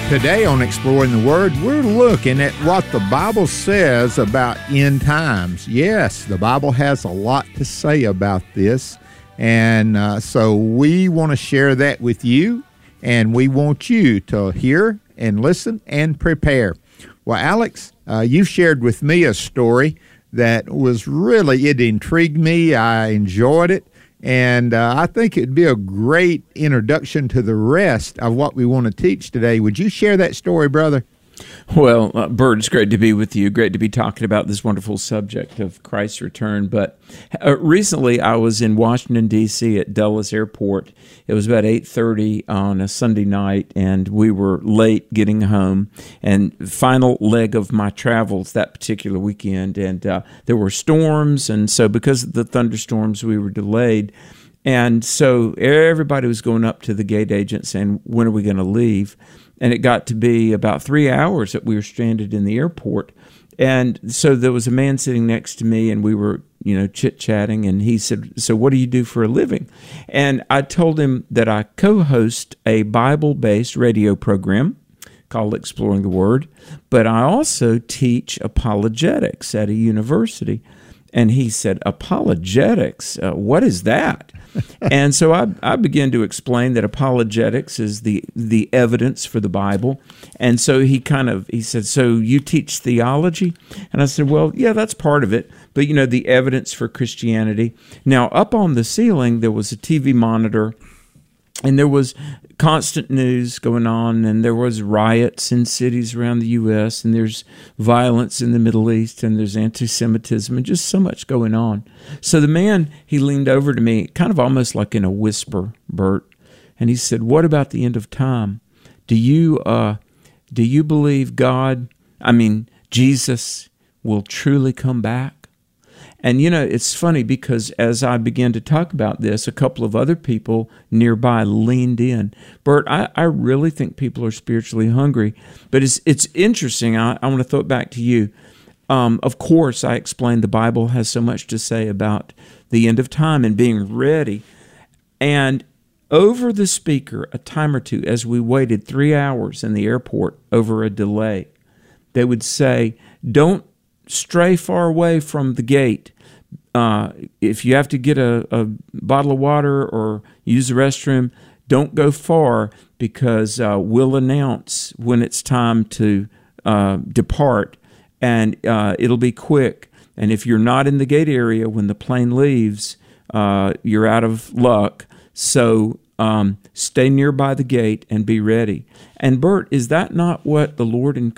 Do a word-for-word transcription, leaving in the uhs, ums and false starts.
Today on Exploring the Word, we're looking at what the Bible says about end times. Yes, the Bible has a lot to say about this, and uh, so we want to share that with you, and we want you to hear and listen and prepare. Well, Alex, uh, you shared with me a story that was really, it intrigued me. I enjoyed it. And uh, I think it'd be a great introduction to the rest of what we want to teach today. Would you share that story, brother? Well, uh, Bert, it's great to be with you. Great to be talking about this wonderful subject of Christ's return. But uh, recently I was in Washington, D C at Dulles Airport. It was about eight thirty on a Sunday night, and we were late getting home. And final leg of my travels that particular weekend. And uh, there were storms, and so because of the thunderstorms, we were delayed. And so everybody was going up to the gate agent saying, when are we going to leave? And it got to be about three hours that we were stranded in the airport. And so there was a man sitting next to me, and we were, you know, chit-chatting, and he said, so what do you do for a living? And I told him that I co-host a Bible-based radio program called Exploring the Word, but I also teach apologetics at a university. And he said, apologetics? Uh, what is that? And so I, I began to explain that apologetics is the the evidence for the Bible. And so he kind of, he said, so you teach theology? And I said, well, yeah, that's part of it. But, you know, the evidence for Christianity. Now, up on the ceiling, there was a T V monitor, and there was constant news going on, and there was riots in cities around the U S, and there's violence in the Middle East, and there's anti-Semitism, and just so much going on. So the man, he leaned over to me, kind of almost like in a whisper, Bert, and he said, what about the end of time? Do you, uh, do you believe God, I mean, Jesus will truly come back? And, you know, it's funny because as I began to talk about this, a couple of other people nearby leaned in. Bert, I, I really think people are spiritually hungry. But it's it's interesting. I, I want to throw it back to you. Um, of course, I explained the Bible has so much to say about the end of time and being ready. And over the speaker, a time or two, as we waited three hours in the airport over a delay, they would say, don't stray far away from the gate. Uh, if you have to get a, a bottle of water or use the restroom, don't go far, because uh, we'll announce when it's time to uh, depart, and uh, it'll be quick. And if you're not in the gate area when the plane leaves, uh, you're out of luck. So um, stay nearby the gate and be ready. And Bert, is that not what the Lord